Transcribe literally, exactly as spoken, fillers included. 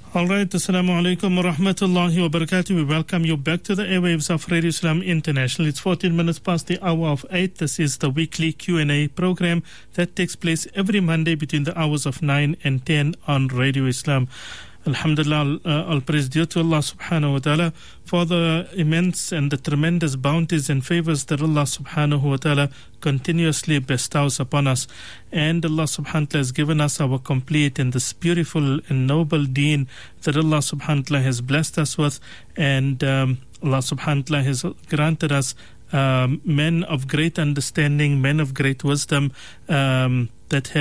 All right, Assalamu alaikum wa rahmatullahi wa barakatuh. We welcome you back to the airwaves of Radio Islam International. It's fourteen minutes past the hour of eight. This is the weekly Q and A program that takes place every Monday between the hours of nine and ten on Radio Islam. Alhamdulillah, uh, all praise due to Allah subhanahu wa ta'ala for the immense and the tremendous bounties and favors that Allah subhanahu wa ta'ala continuously bestows upon us. And Allah subhanahu wa ta'ala has given us our complete and this beautiful and noble deen that Allah subhanahu wa ta'ala has blessed us with. And um, Allah subhanahu wa ta'ala has granted us um, men of great understanding, men of great wisdom um, that have